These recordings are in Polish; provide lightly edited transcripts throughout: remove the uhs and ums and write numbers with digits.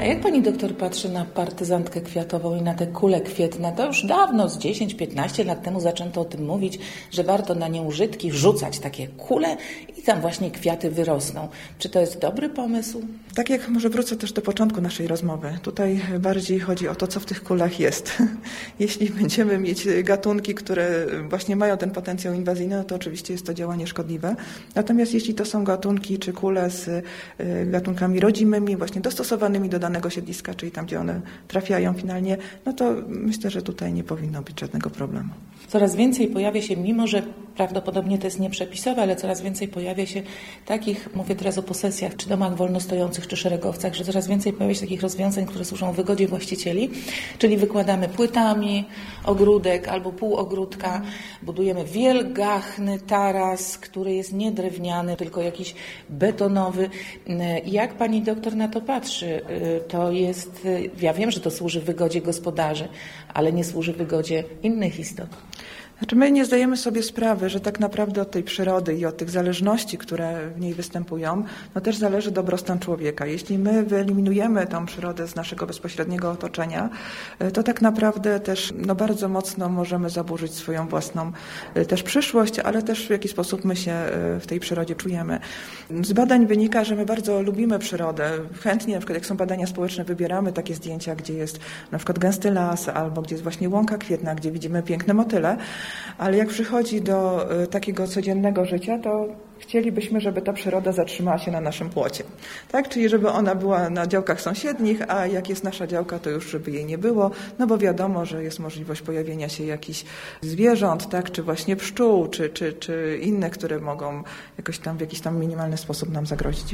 jak pani doktor patrzy na partyzantkę kwiatową i na te kule kwietne? To już dawno, z 10-15 lat temu zaczęto o tym mówić, że warto na nie użytki rzucać takie kule i tam właśnie kwiaty wyrosną. Czy to jest dobry pomysł? Tak jak może wrócę też do początku naszej rozmowy. Tutaj bardziej chodzi o to, co w tych kulach jest. Jeśli będziemy mieć gatunki, które właśnie mają ten potencjał inwazyjny, no to oczywiście jest to działanie szkodliwe. Natomiast jeśli to są gatunki czy kule z gatunkami rodzimymi, właśnie dostosowanymi do danego siedliska, czyli tam, gdzie one trafiają finalnie, no to myślę, że tutaj nie powinno być żadnego problemu. Coraz więcej pojawia się, mimo że prawdopodobnie to jest nieprzepisowe, ale coraz więcej pojawia się takich, mówię teraz o posesjach, czy domach wolnostojących, czy szeregowcach, że coraz więcej pojawia się takich rozwiązań, które służą wygodzie właścicieli, czyli wykładamy płytami ogródek albo pół ogródka, budujemy wielgachny taras, który jest nie drewniany, tylko jakiś betonowy. Jak pani doktor na to patrzy? To jest, ja wiem, że to służy wygodzie gospodarzy, ale nie służy wygodzie innych istot. Znaczy my nie zdajemy sobie sprawy, że tak naprawdę od tej przyrody i od tych zależności, które w niej występują, no też zależy dobrostan człowieka. Jeśli my wyeliminujemy tą przyrodę z naszego bezpośredniego otoczenia, to tak naprawdę też bardzo mocno możemy zaburzyć swoją własną też przyszłość, ale też w jaki sposób my się w tej przyrodzie czujemy. Z badań wynika, że my bardzo lubimy przyrodę. Chętnie, na przykład jak są badania społeczne, wybieramy takie zdjęcia, gdzie jest na przykład gęsty las albo gdzie jest właśnie łąka kwietna, gdzie widzimy piękne motyle. Ale jak przychodzi do takiego codziennego życia, to chcielibyśmy, żeby ta przyroda zatrzymała się na naszym płocie. Tak? Czyli żeby ona była na działkach sąsiednich, a jak jest nasza działka, to już żeby jej nie było, no bo wiadomo, że jest możliwość pojawienia się jakichś zwierząt, tak? Czy właśnie pszczół, czy inne, które mogą jakoś tam w jakiś tam minimalny sposób nam zagrozić.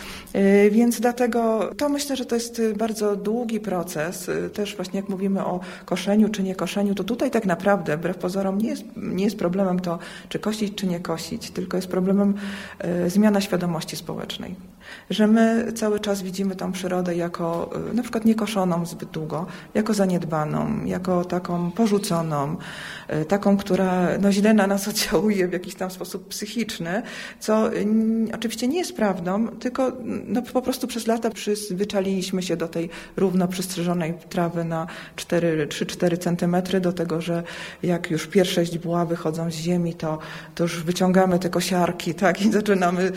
Więc dlatego to myślę, że to jest bardzo długi proces. Też właśnie jak mówimy o koszeniu czy nie koszeniu, to tutaj tak naprawdę wbrew pozorom nie jest problemem to, czy kosić, czy nie kosić, tylko jest problemem zmiana świadomości społecznej. Że my cały czas widzimy tą przyrodę jako na przykład niekoszoną zbyt długo, jako zaniedbaną, jako taką porzuconą, taką, która źle na nas oddziałuje w jakiś tam sposób psychiczny, co oczywiście nie jest prawdą, tylko po prostu przez lata przyzwyczailiśmy się do tej równo przystrzyżonej trawy na 3-4 centymetry, do tego, że jak już pierwsze źdźbła wychodzą z ziemi, to już wyciągamy te kosiarki, tak, i zaczynamy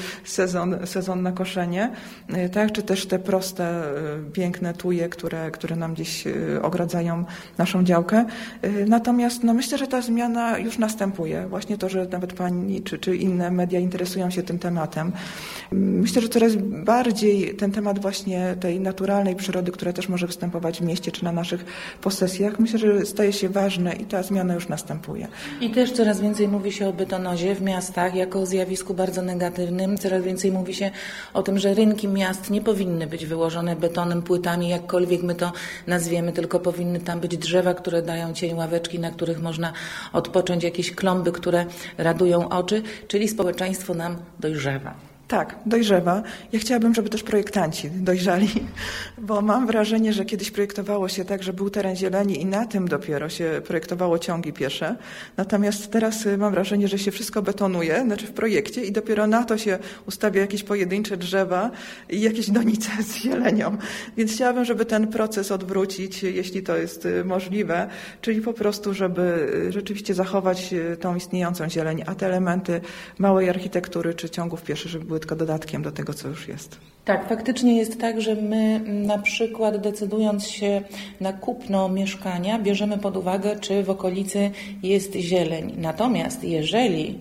sezon na koszenie, tak, czy też te proste, piękne tuje, które nam gdzieś ogradzają naszą działkę. Natomiast myślę, że ta zmiana już następuje. Właśnie to, że nawet pani czy inne media interesują się tym tematem. Myślę, że coraz bardziej ten temat właśnie tej naturalnej przyrody, która też może występować w mieście czy na naszych posesjach, myślę, że staje się ważne i ta zmiana już następuje. I też coraz więcej mówi się o betonozie w miastach jako o zjawisku bardzo negatywnym. Coraz więcej mówi się o tym, że rynki miast nie powinny być wyłożone betonem, płytami, jakkolwiek my to nazwiemy, tylko powinny tam być drzewa, które dają cień, ławeczki, na których można odpocząć, jakieś klomby, które radują oczy, czyli społeczeństwo nam dojrzewa. Tak, dojrzewa. Ja chciałabym, żeby też projektanci dojrzali, bo mam wrażenie, że kiedyś projektowało się tak, że był teren zieleni i na tym dopiero się projektowało ciągi piesze. Natomiast teraz mam wrażenie, że się wszystko betonuje, znaczy w projekcie i dopiero na to się ustawia jakieś pojedyncze drzewa i jakieś donice z zielenią. Więc chciałabym, żeby ten proces odwrócić, jeśli to jest możliwe, czyli po prostu, żeby rzeczywiście zachować tą istniejącą zieleń, a te elementy małej architektury czy ciągów pieszych, żeby były tylko dodatkiem do tego, co już jest. Tak, faktycznie jest tak, że my na przykład decydując się na kupno mieszkania, bierzemy pod uwagę, czy w okolicy jest zieleń. Natomiast jeżeli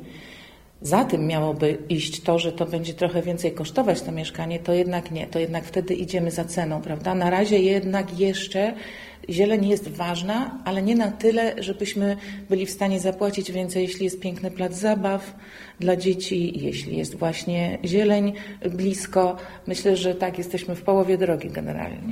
za tym miałoby iść to, że to będzie trochę więcej kosztować to mieszkanie, to jednak nie, to jednak wtedy idziemy za ceną, prawda? Na razie jednak jeszcze zieleń jest ważna, ale nie na tyle, żebyśmy byli w stanie zapłacić więcej, jeśli jest piękny plac zabaw dla dzieci, jeśli jest właśnie zieleń blisko. Myślę, że tak, jesteśmy w połowie drogi generalnie.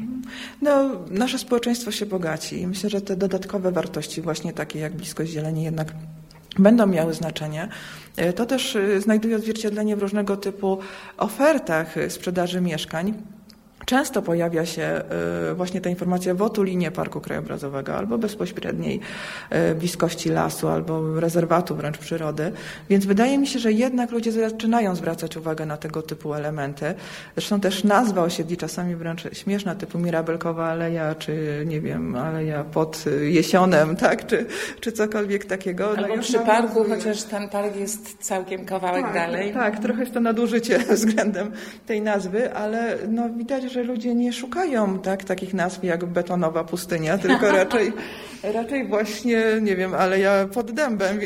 Nasze społeczeństwo się bogaci i myślę, że te dodatkowe wartości właśnie takie jak bliskość zieleni jednak będą miały znaczenie. To też znajduje odzwierciedlenie w różnego typu ofertach sprzedaży mieszkań. Często pojawia się właśnie ta informacja w otulinie parku krajobrazowego albo bezpośredniej bliskości lasu albo rezerwatu wręcz przyrody, więc wydaje mi się, że jednak ludzie zaczynają zwracać uwagę na tego typu elementy. Zresztą też nazwa osiedli czasami wręcz śmieszna, typu Mirabelkowa Aleja, czy nie wiem, Aleja pod Jesionem, tak, czy cokolwiek takiego. Albo przy parku, chociaż ten park jest całkiem kawałek dalej. Tak, trochę jest to nadużycie względem tej nazwy, ale no widać, że ludzie nie szukają takich nazw jak betonowa pustynia, tylko raczej właśnie, nie wiem, Aleja pod dębem,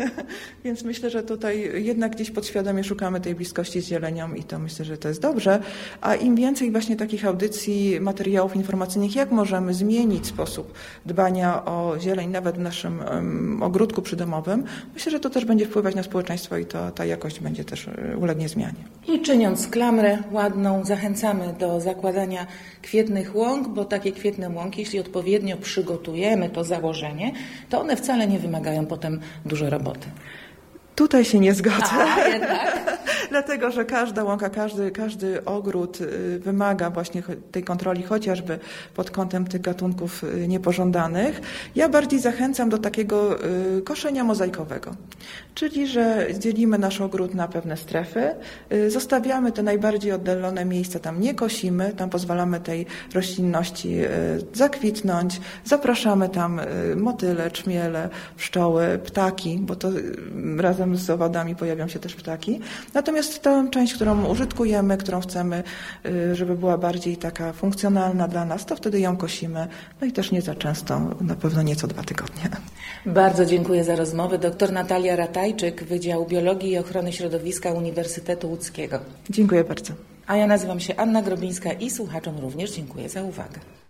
więc myślę, że tutaj jednak gdzieś podświadomie szukamy tej bliskości z zielenią i to myślę, że to jest dobrze. A im więcej właśnie takich audycji, materiałów informacyjnych, jak możemy zmienić sposób dbania o zieleń nawet w naszym ogródku przydomowym, myślę, że to też będzie wpływać na społeczeństwo i ta jakość będzie też ulegnie zmianie. I czyniąc klamrę ładną, zachęcamy do zakładania kwietnych łąk, bo takie kwietne łąki, jeśli odpowiednio przygotujemy to założenie, to one wcale nie wymagają potem dużo roboty. Tutaj się nie zgodzę. Jednak? Dlatego, że każda łąka, każdy ogród wymaga właśnie tej kontroli, chociażby pod kątem tych gatunków niepożądanych. Ja bardziej zachęcam do takiego koszenia mozaikowego. Czyli, że dzielimy nasz ogród na pewne strefy, zostawiamy te najbardziej oddalone miejsca, tam nie kosimy, tam pozwalamy tej roślinności zakwitnąć, zapraszamy tam motyle, czmiele, pszczoły, ptaki, bo to razem z owadami pojawią się też ptaki. Natomiast tę część, którą użytkujemy, którą chcemy, żeby była bardziej taka funkcjonalna dla nas, to wtedy ją kosimy. No i też nie za często, na pewno nie co 2 tygodnie. Bardzo dziękuję za rozmowę. Dr Natalia Ratajczyk, Wydział Biologii i Ochrony Środowiska Uniwersytetu Łódzkiego. Dziękuję bardzo. A ja nazywam się Anna Grobińska i słuchaczom również dziękuję za uwagę.